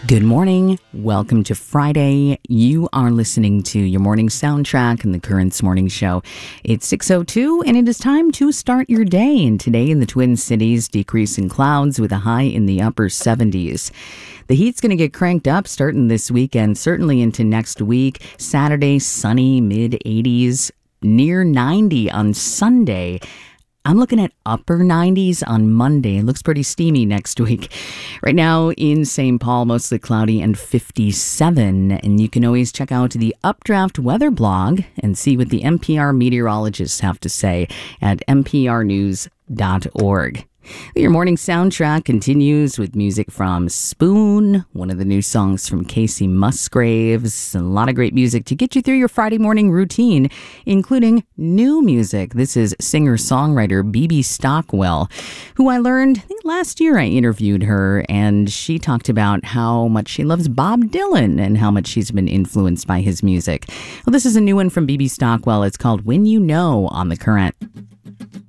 Good morning. Welcome to Friday. You are listening to your morning soundtrack in the Currents Morning Show. It's 6:02 and it is time to start your day. And today in the Twin Cities, decrease in clouds with a high in the upper 70s. The heat's going to get cranked up starting this weekend, certainly into next week. Saturday, sunny, mid 80s, near 90 on Sunday. I'm looking at upper 90s on Monday. It looks pretty steamy next week. Right now in St. Paul, mostly cloudy and 57. And you can always check out the Updraft weather blog and see what the NPR meteorologists have to say at nprnews.org. Your morning soundtrack continues with music from Spoon, one of the new songs from Casey Musgraves, a lot of great music to get you through your Friday morning routine, including new music. This is singer-songwriter Bebe Stockwell, who I learned, I think last year I interviewed her, and she talked about how much she loves Bob Dylan and how much she's been influenced by his music. Well, this is a new one from Bebe Stockwell. It's called When You Know on The Current.